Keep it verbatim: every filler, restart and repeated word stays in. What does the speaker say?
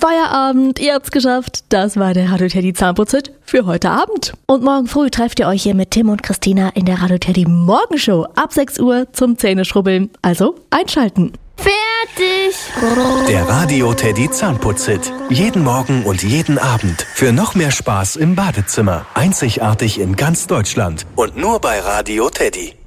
Feierabend, ihr habt's geschafft. Das war der Radio Teddy Zahnputzhit für heute Abend. Und morgen früh trefft ihr euch hier mit Tim und Christina in der Radio Teddy Morgenshow ab sechs Uhr zum Zähneschrubbeln. Also einschalten. Fertig! Der Radio Teddy Zahnputzhit. Jeden Morgen und jeden Abend. Für noch mehr Spaß im Badezimmer. Einzigartig in ganz Deutschland. Und nur bei Radio Teddy.